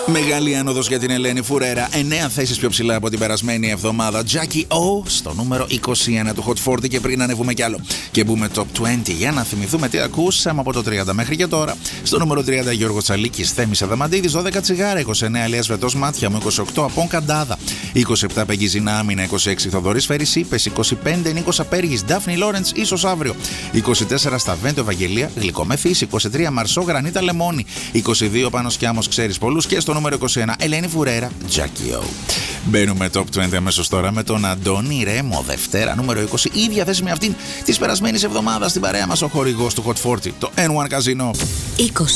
Μεγάλη άνοδος για την Ελένη Φουρέρα. 9 θέσεις πιο ψηλά από την περασμένη εβδομάδα. Jackie O στο νούμερο 21 του Hot 40. Και πριν ανεβούμε κι άλλο και μπούμε top 20, για να θυμηθούμε τι ακούσαμε από το 30 μέχρι και τώρα. Στο νούμερο 30 Γιώργος Τσαλίκης, Θέμης Αδαμαντίδης, 12 Τσιγάρα, 29 Αλίας Βετός Μάτια μου, 28 Απόν Καντάδα, 27 Πεγγιζίνα Άμυνα, 26 Θοδωρής Φέρης Ήπες, 25 Νίκος Απέργης, Ντάφνη Λόρεντς, ίσως αύριο, 24 Σταβέντο Ευαγγελία, Γλυκομεθής, 23 Μαρσό Γρανίτα Λεμόνι, 22 Πάνος Κιάμος Ξέρεις Πολλούς και στο νούμερο 21 Ελένη Φουρέρα, Jackie O. Μπαίνουμε top 20 αμέσως τώρα με τον Αντώνη Ρέμο, Δευτέρα νούμερο 20, ίδια θέση με αυτήν της περασμένης εβδομάδας στην παρέα μας ο χορηγός του Hot 40, το N1 Casino. 20.